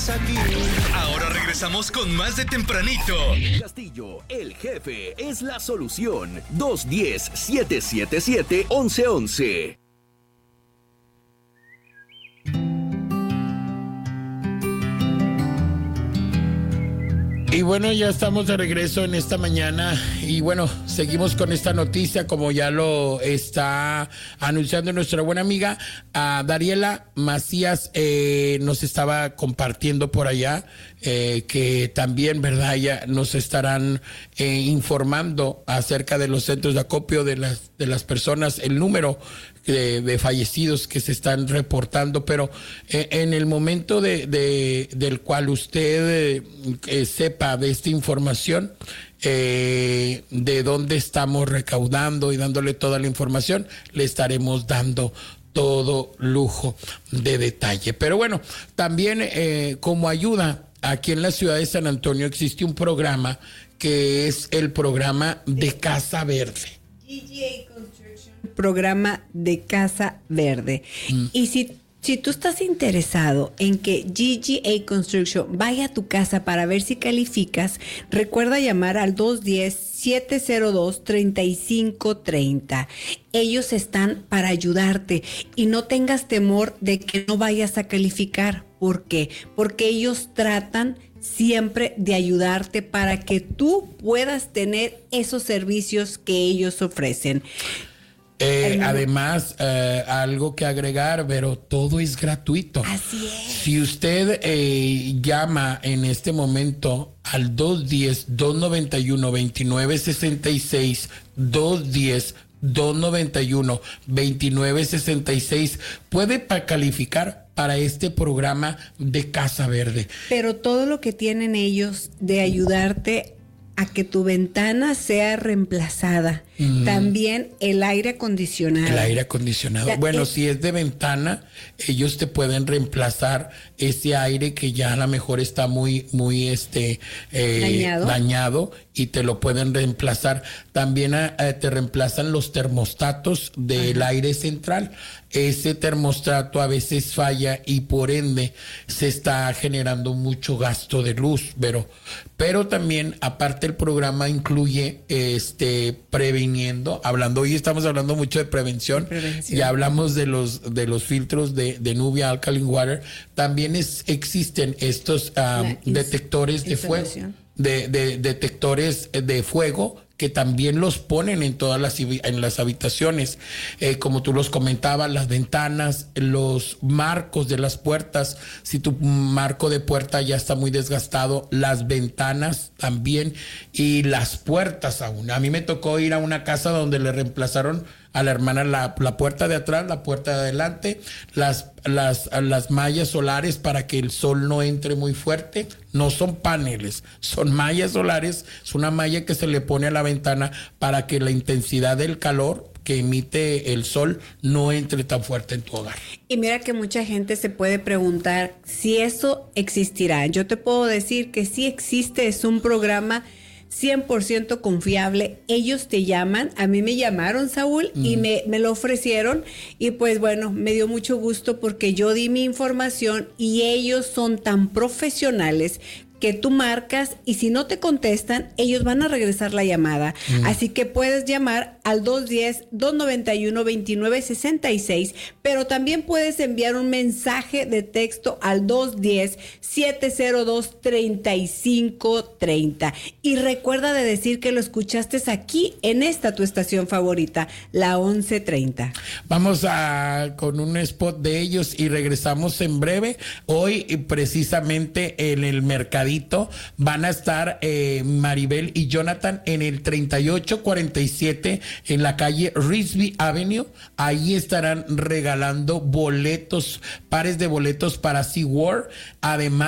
aquí. Ahora regresamos con más de Tempranito. Castillo, el jefe, es la solución. 210-777-1111. Y bueno, ya estamos de regreso en esta mañana y bueno, seguimos con esta noticia como ya lo está anunciando nuestra buena amiga Dariela Macías, nos estaba compartiendo por allá que también, ¿verdad? Ya nos estarán informando acerca de los centros de acopio de las personas, el número de fallecidos que se están reportando, pero en el momento del cual usted sepa de esta información, de dónde estamos recaudando y dándole toda la información, le estaremos dando todo lujo de detalle. Pero bueno, también como ayuda, aquí en la ciudad de San Antonio existe un programa que es el programa de Casa Verde. Programa de Casa Verde. Y si tú estás interesado en que GGA Construction vaya a tu casa para ver si calificas, recuerda llamar al 210-702-3530. Ellos están para ayudarte y no tengas temor de que no vayas a calificar. ¿Por qué? Porque ellos tratan siempre de ayudarte para que tú puedas tener esos servicios que ellos ofrecen. Además, algo que agregar, pero todo es gratuito. Así es. Si usted llama en este momento al 210-291-2966, 210-291-2966, puede calificar para este programa de Casa Verde. Pero todo lo que tienen ellos de ayudarte a que tu ventana sea reemplazada. También el aire acondicionado. El aire acondicionado. Bueno, si es de ventana, ellos te pueden reemplazar ese aire que ya a lo mejor está muy dañado y te lo pueden reemplazar. También te reemplazan los termostatos del aire central. Ese termostato a veces falla y por ende se está generando mucho gasto de luz, pero también aparte el programa incluye hoy estamos hablando mucho de prevención. Ya hablamos de los filtros de Nubia Alkaline Water. También existen estos detectores de fuego, detectores de fuego que también los ponen en todas las habitaciones, como tú los comentabas, las ventanas, los marcos de las puertas. Si tu marco de puerta ya está muy desgastado, las ventanas también y las puertas aún. A mí me tocó ir a una casa donde le reemplazaron a la hermana la puerta de atrás, la puerta de adelante, las mallas solares para que el sol no entre muy fuerte. No son paneles, son mallas solares. Es una malla que se le pone a la ventana para que la intensidad del calor que emite el sol no entre tan fuerte en tu hogar. Y mira que mucha gente se puede preguntar si eso existirá. Yo te puedo decir que sí existe, es un programa 100% confiable. Ellos te llaman, a mí me llamaron, Saúl, y me lo ofrecieron, y pues bueno, me dio mucho gusto porque yo di mi información y ellos son tan profesionales que tú marcas y si no te contestan, ellos van a regresar la llamada. Así que puedes llamar al 210-291-2966, pero también puedes enviar un mensaje de texto al 210-702-3530. Y recuerda de decir que lo escuchaste aquí en esta tu estación favorita, la 1130. Vamos con un spot de ellos y regresamos en breve. Hoy precisamente en el mercadito van a estar Maribel y Jonathan en el 3847 en la calle Risby Avenue. Ahí estarán regalando boletos, pares de boletos para SeaWorld. Además,